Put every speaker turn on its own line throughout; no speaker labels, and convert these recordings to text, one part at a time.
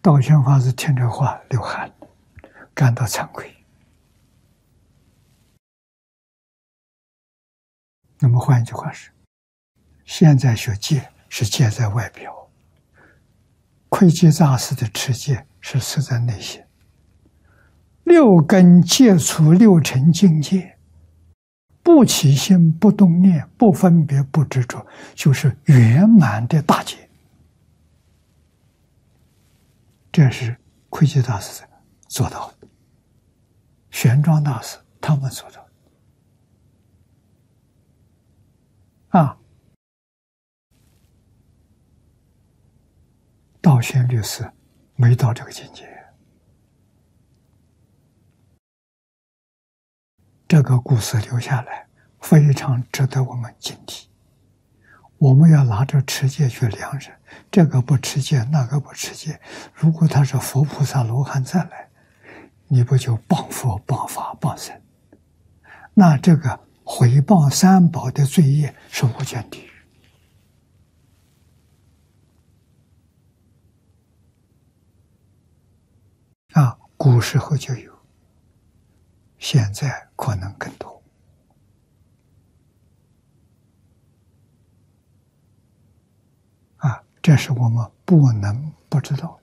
道宣法师听这话流汗，感到惭愧。那么换一句话是，现在学戒是戒在外表，窥基大师的持戒是实在内心。六根戒除六尘境界，不起心，不动念，不分别，不执着，就是圆满的大戒。这是窥基大师做到的，玄奘大师他们做到的。道宣律师没到这个境界。这个故事留下来，非常值得我们警惕。我们要拿着持戒去量人，这个不持戒，那个不持戒。如果他是佛菩萨罗汉再来，你不就谤佛、谤法、谤僧？那这个毁谤三宝的罪业是无间地狱。古时候就有，现在可能更多。这是我们不能不知道。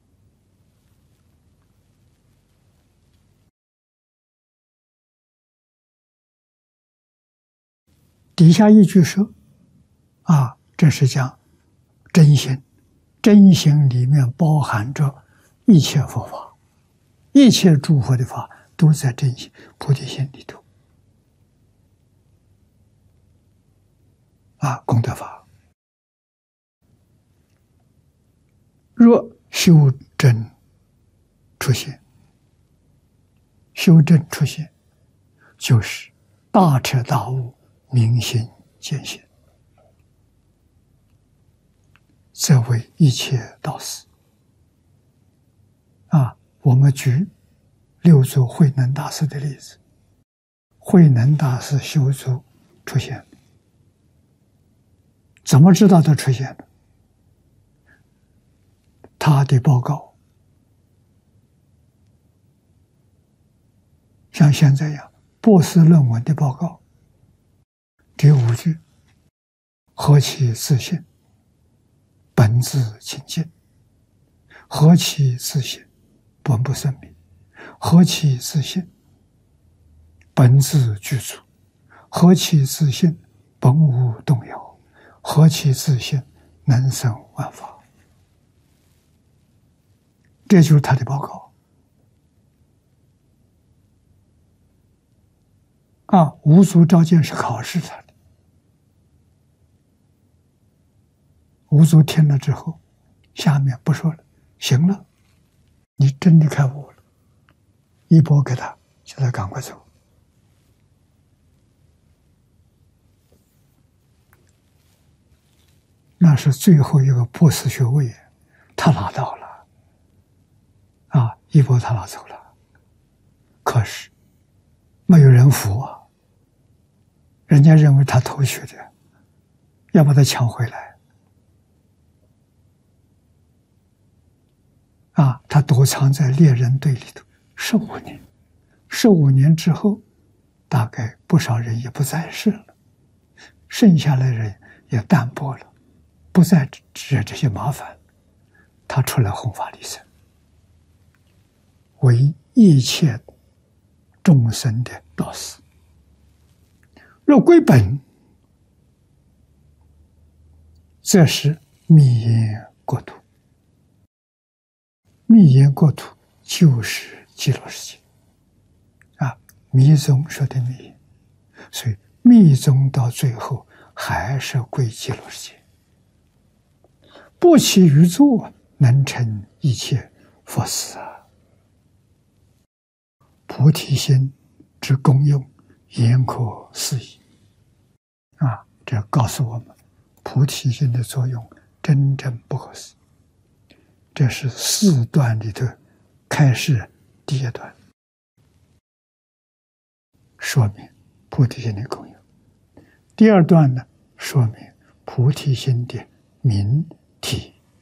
底下一句说，这是讲真心，真心里面包含着一切佛法，一切诸佛的法都在真心菩提心里头。功德法，若修真出现，修真出现，就是大彻大悟，明心见性，则为一切道师。我们举六祖慧能大师的例子，慧能大师修足出现，怎么知道他出现的？他的报告像现在一样，博士论文的报告，第5句：何其自信，本自清净；何其自信，本不生灭；何其自信，本自具足；何其自信，本无动摇；何其自信，能生万法。这就是他的报告。五祖召见是考试他的。五祖听了之后，下面不说了，行了，你真的开悟了，一钵给他，叫他赶快走。那是最后一个博士学位，他拿到了。一钵他拿走了，可是没有人服人家认为他偷学的，要把他抢回来。他躲藏在猎人队里头15年，15年之后，大概不少人也不在世了，剩下来的人也淡薄了，不再惹这些麻烦，他出来弘法利生，为一切众生的导师。若归本，则是密严国土。密严国土就是极乐世界。密宗说的密严，所以密宗到最后还是归极乐世界。不起于作，能成一切佛事菩提心之功用，言可思议。这告诉我们，菩提心的作用真正不可思议。这是4段里头开始第1段，说明菩提心的功用。第2段呢，说明菩提心的明体。